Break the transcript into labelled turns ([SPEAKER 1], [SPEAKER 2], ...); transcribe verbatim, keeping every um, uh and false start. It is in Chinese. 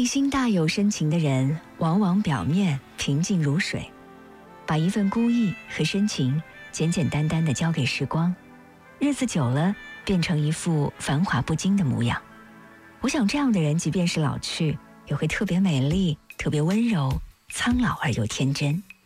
[SPEAKER 1] 心大有深情的人，往往表面平静如水，把一份孤意和深情简简单单地交给时光，日子久了变成一副繁华不惊的模样。我想这样的人即便是老去，也会特别美丽，特别温柔，苍老而又天真。